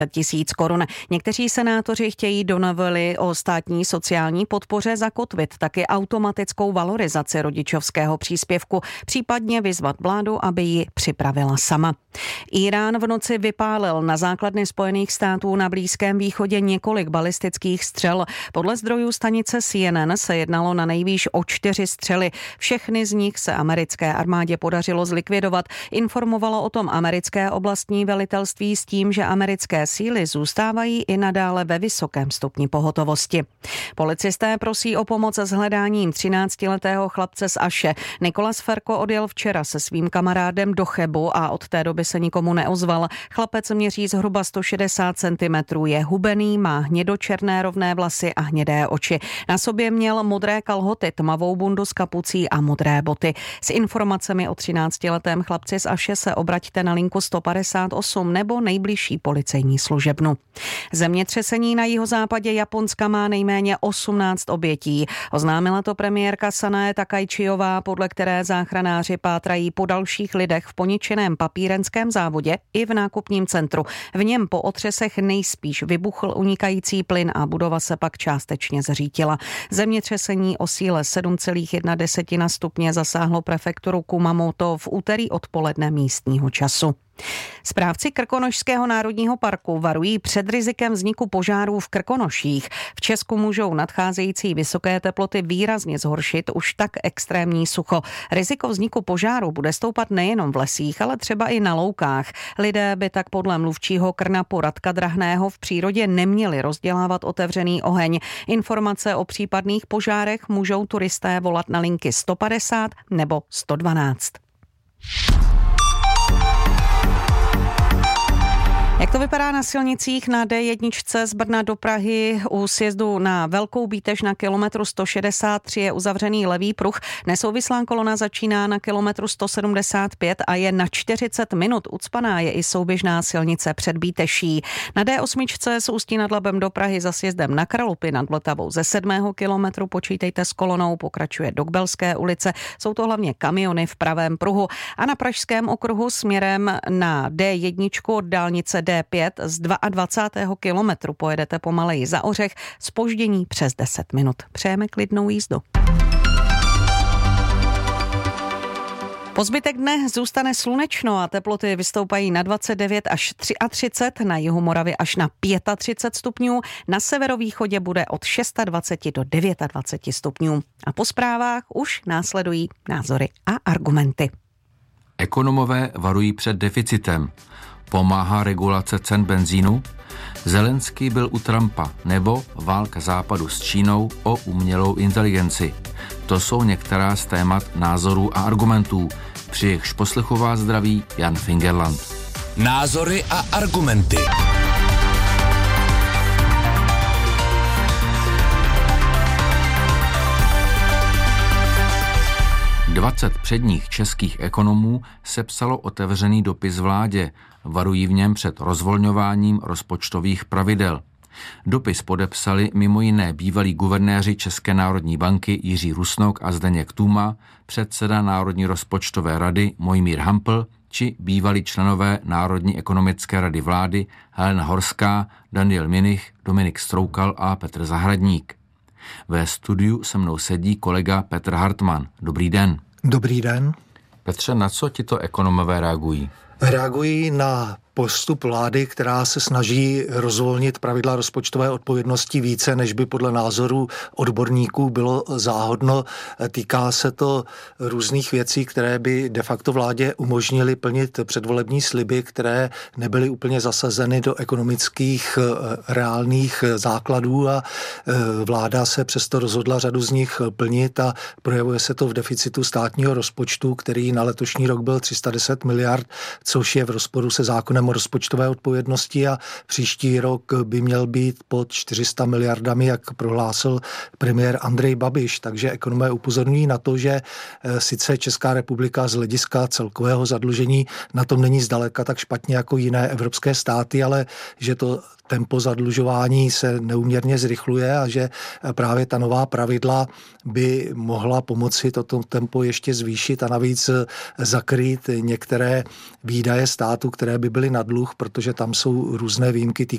000 korun. Někteří senátoři chtějí do novely o státní sociální podpoře zakotvit taky automatickou valorizaci rodičovského příspěvku, případně vyzvat vládu, aby ji připravila sama. Írán v noci vypálil na základny Spojených států na Blízkém východě několik balistických střel. Podle zdrojů stanice CNN se jednalo na nejvýš o 4 střely. Všechny z nich se americké armádě podařilo zlikvidovat. Informovalo o tom americké oblastní velitelství s tím, že americké síly zůstávají i nadále ve vysokém stupni pohotovosti. Policisté prosí o pomoc s hledáním 13letého chlapce z Aše. Nikolas Ferko odjel včera se svým kamarádem do Chebu a od té doby se nikomu neozval. Chlapec měří zhruba 160 cm, je hubený, má hnědočerné rovné vlasy a hnědé oči. Na sobě měl modré kalhoty, tmavou bundu s kapucí a modré boty. S informacemi o 13letém chlapci z Aše se obraťte na linku 158 nebo nejbližší policejní služebnu. Zemětřesení na jihozápadě Japonska má nejméně 18 obětí. Oznámila to premiérka Sanae Takaichiová, podle které záchranáři pátrají po dalších lidech v poničeném papírenském závodě i v nákupním centru. V něm po otřesech nejspíš vybuchl unikající plyn a budova se pak částečně zřítila. Zemětřesení o síle 7,1 stupně zasáhlo prefekturu Kumamoto v úterý odpoledne místního času. Správci Krkonošského národního parku varují před rizikem vzniku požárů v Krkonoších. V Česku můžou nadcházející vysoké teploty výrazně zhoršit už tak extrémní sucho. Riziko vzniku požáru bude stoupat nejenom v lesích, ale třeba i na loukách. Lidé by tak podle mluvčího Krnapu Radka Drahného v přírodě neměli rozdělávat otevřený oheň. Informace o případných požárech můžou turisté volat na linky 150 nebo 112. Jak to vypadá na silnicích? Na D1 z Brna do Prahy u sjezdu na Velkou Bítež na kilometru 163 je uzavřený levý pruh. Nesouvislá kolona začíná na kilometru 175 a je na 40 minut. Ucpaná je i souběžná silnice před Bíteší. Na D8 z Ústí nad Labem do Prahy za sjezdem na Kralupy nad Vltavou ze 7. kilometru počítejte s kolonou, pokračuje do Kbelské ulice. Jsou to hlavně kamiony v pravém pruhu. A na Pražském okruhu směrem na D1 od dálnice D5 z 22. kilometru pojedete pomaleji za Ořech, zpoždění přes 10 minut. Přejeme klidnou jízdu. Po zbytek dne zůstane slunečno a teploty vystoupají na 29 až 33, na jihu Moravy až na 35 stupňů, na severovýchodě bude od 26 do 29 stupňů. A po zprávách už následují názory a argumenty. Ekonomové varují před deficitem. Pomáhá regulace cen benzínu? Zelenský byl u Trumpa, nebo válka Západu s Čínou o umělou inteligenci. To jsou některá z témat, názorů a argumentů. Při jejichž poslechu vás zdraví Jan Fingerland. Názory a argumenty. 20 předních českých ekonomů sepsalo otevřený dopis vládě. Varují v něm před rozvolňováním rozpočtových pravidel. Dopis podepsali mimo jiné bývalí guvernéři České národní banky Jiří Rusnok a Zdeněk Tůma, předseda Národní rozpočtové rady Mojmír Hampl či bývalí členové Národní ekonomické rady vlády Helena Horská, Daniel Minich, Dominik Stroukal a Petr Zahradník. Ve studiu se mnou sedí kolega Petr Hartmann. Dobrý den. Dobrý den. Petře, na co tito ekonomové reagují? Reagují na postup vlády, která se snaží rozvolnit pravidla rozpočtové odpovědnosti více, než by podle názoru odborníků bylo záhodno. Týká se to různých věcí, které by de facto vládě umožnily plnit předvolební sliby, které nebyly úplně zasazeny do ekonomických reálných základů a vláda se přesto rozhodla řadu z nich plnit a projevuje se to v deficitu státního rozpočtu, který na letošní rok byl 310 miliard, což je v rozporu se zákonem o rozpočtové odpovědnosti a příští rok by měl být pod 400 miliardami, jak prohlásil premiér Andrej Babiš. Takže ekonomé upozorňují na to, že sice Česká republika z hlediska celkového zadlužení na tom není zdaleka tak špatně jako jiné evropské státy, ale že to tempo zadlužování se neúměrně zrychluje a že právě ta nová pravidla by mohla pomoci toto tempo ještě zvýšit a navíc zakrýt některé výdaje státu, které by byly na dluh, protože tam jsou různé výjimky